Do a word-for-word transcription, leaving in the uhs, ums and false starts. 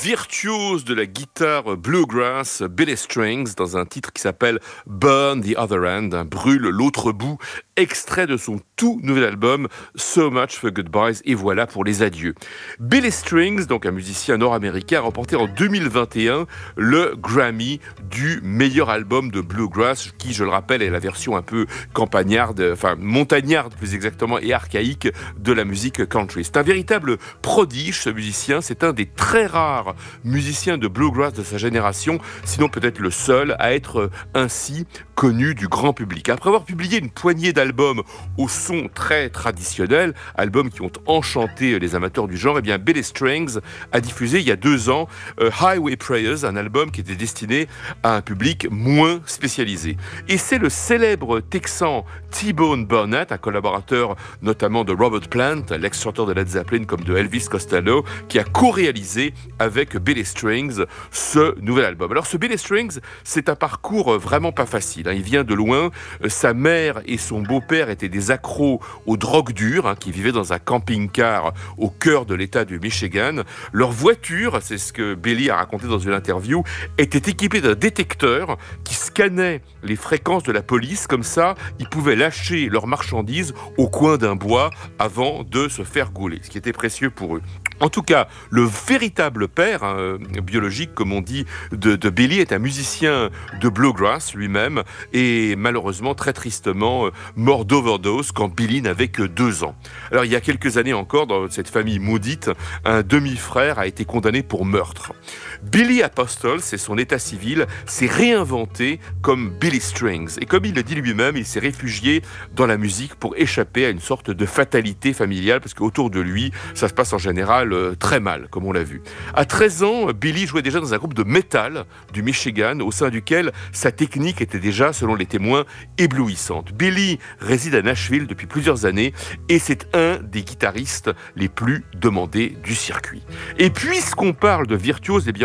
virtuose de la guitare bluegrass, Billy Strings, dans un titre qui s'appelle Burn the Other End, hein, brûle l'autre bout, extrait de son tout nouvel album So Much for Goodbyes, et voilà pour les adieux. Billy Strings, donc un musicien nord-américain, a remporté en deux mille vingt et un le Grammy du meilleur album de bluegrass, qui, je le rappelle, est la version un peu campagnarde, enfin montagnarde plus exactement, et archaïque de la musique country. C'est un véritable prodige, ce musicien. C'est un des très rares musiciens de bluegrass de sa génération, sinon peut-être le seul à être ainsi connu du grand public. Après avoir publié une poignée d'albums au son très traditionnel, albums qui ont enchanté les amateurs du genre, eh bien Billy Strings a diffusé il y a deux ans euh, Highway Prayers, un album qui était destiné à un public moins spécialisé. Et c'est le célèbre Texan T-Bone Burnett, un collaborateur notamment de Robert Plant, l'ex-chanteur de Led Zeppelin comme de Elvis Costello, qui a co-réalisé avec Billy Strings ce nouvel album. Alors ce Billy Strings, c'est un parcours vraiment pas facile, hein. Il vient de loin. Sa mère et son beau-père étaient des accros aux drogues dures, hein, qui vivaient dans un camping-car au cœur de l'État du Michigan. Leur voiture, c'est ce que Billy a raconté dans une interview, était équipée d'un détecteur qui scannait les fréquences de la police. Comme ça, ils pouvaient lâcher leurs marchandises au coin d'un bois avant de se faire gauler, ce qui était précieux pour eux. En tout cas, le véritable père, hein, biologique, comme on dit, de, de Billy est un musicien de bluegrass lui-même, et malheureusement, très tristement, mort d'overdose quand Billy n'avait que deux ans. Alors, il y a quelques années encore, dans cette famille maudite, un demi-frère a été condamné pour meurtre. Billy Apostol, c'est son état civil, s'est réinventé comme Billy Strings. Et comme il le dit lui-même, il s'est réfugié dans la musique pour échapper à une sorte de fatalité familiale, parce qu'autour de lui, ça se passe en général euh, très mal, comme on l'a vu. À treize ans, Billy jouait déjà dans un groupe de métal du Michigan, au sein duquel sa technique était déjà, selon les témoins, éblouissante. Billy réside à Nashville depuis plusieurs années, et c'est un des guitaristes les plus demandés du circuit. Et puisqu'on parle de virtuose, eh bien,